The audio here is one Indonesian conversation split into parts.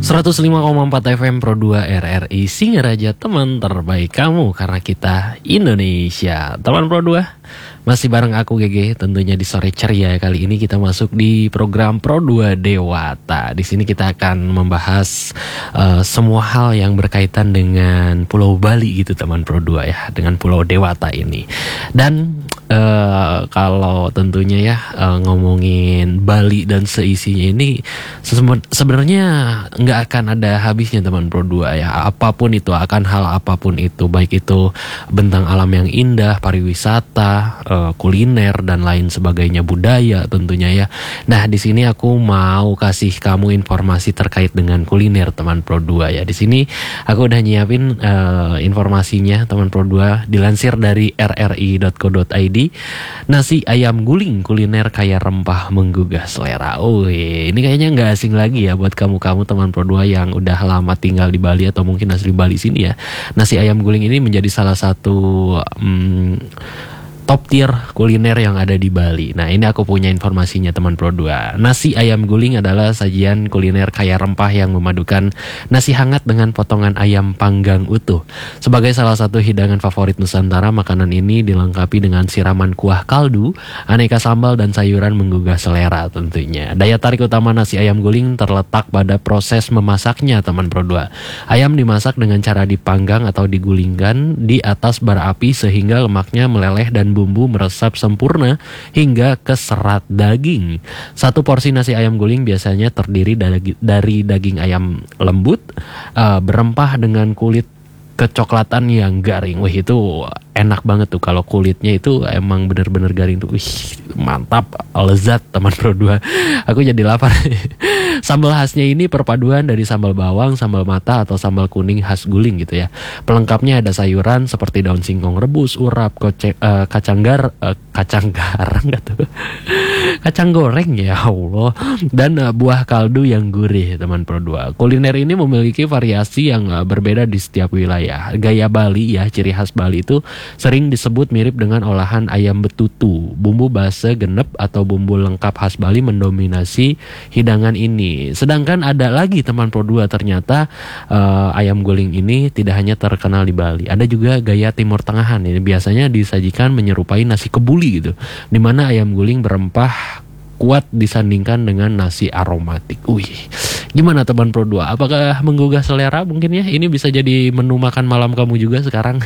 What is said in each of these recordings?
105,4 FM Pro 2 RRI Singaraja, teman terbaik kamu karena kita Indonesia. Teman Pro 2, masih bareng aku GG tentunya di sore ceria. Kali ini kita masuk di program Pro 2 Dewata. Di sini kita akan membahas semua hal yang berkaitan dengan Pulau Bali gitu teman Pro 2 ya, dengan Pulau Dewata ini. Dan kalau tentunya ya ngomongin Bali dan seisinya ini sebenarnya nggak akan ada habisnya teman Pro 2 ya. Apapun itu, akan hal apapun itu, baik itu bentang alam yang indah, pariwisata, kuliner dan lain sebagainya, budaya tentunya ya. Nah, di sini aku mau kasih kamu informasi terkait dengan kuliner teman Pro 2 ya. Di sini aku udah nyiapin informasinya teman Pro 2 dilansir dari rri.co.id. Nasi ayam guling, kuliner kaya rempah menggugah selera. Ini kayaknya nggak asing lagi ya buat kamu-kamu teman Pro 2 yang udah lama tinggal di Bali atau mungkin asli Bali sini ya. Nasi ayam guling ini menjadi salah satu top tier kuliner yang ada di Bali. Nah, ini aku punya informasinya teman Pro 2. Nasi ayam guling adalah sajian kuliner kaya rempah yang memadukan nasi hangat dengan potongan ayam panggang utuh. Sebagai salah satu hidangan favorit Nusantara, makanan ini dilengkapi dengan siraman kuah kaldu, aneka sambal dan sayuran menggugah selera tentunya. Daya tarik utama nasi ayam guling terletak pada proses memasaknya teman Pro 2. Ayam dimasak dengan cara dipanggang atau digulingkan di atas bara api sehingga lemaknya meleleh dan bumbu meresap sempurna hingga ke serat daging. Satu porsi nasi ayam guling biasanya terdiri dari daging ayam lembut, berempah dengan kulit kecoklatan yang garing. Wih, itu enak banget tuh kalau kulitnya itu emang bener-bener garing tuh. Wih, mantap, lezat teman Pro 2. Aku jadi lapar. Sambal khasnya ini perpaduan dari sambal bawang, sambal mata atau sambal kuning khas guling gitu ya. Pelengkapnya ada sayuran seperti daun singkong rebus, urap, kacang garang gitu. Kacang goreng ya Allah. Dan buah kaldu yang gurih teman Pro 2. Kuliner ini memiliki variasi yang berbeda di setiap wilayah. Gaya Bali ya, ciri khas Bali itu sering disebut mirip dengan olahan ayam betutu. Bumbu base genep atau bumbu lengkap khas Bali mendominasi hidangan ini. Sedangkan ada lagi teman Pro 2, ternyata ayam guling ini tidak hanya terkenal di Bali. Ada juga gaya Timur Tengahan. Ini biasanya disajikan menyerupai nasi kebuli gitu, dimana ayam guling berempah kuat disandingkan dengan nasi aromatik. Gimana teman Pro 2? Apakah menggugah selera mungkin ya? Ini bisa jadi menu makan malam kamu juga sekarang.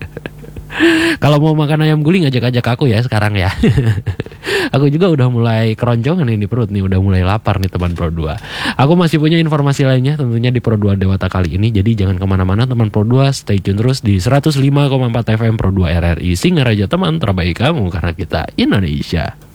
Kalau mau makan ayam guling ajak-ajak aku ya sekarang ya. Aku juga udah mulai keroncongan ini perut nih, udah mulai lapar nih teman Pro 2. Aku masih punya informasi lainnya tentunya di Pro 2 Dewata kali ini. Jadi jangan kemana-mana teman Pro 2, stay tune terus di 105,4 FM Pro 2 RRI Singaraja, teman terbaik kamu karena kita Indonesia.